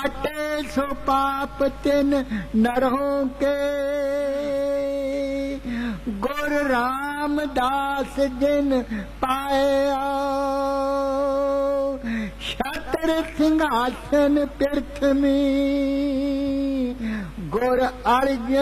काटे सो पाप तिन नरहों के, गुर रामदास जिन पाया। छत्र सिंहासन पृथ्वी गुर अर्जन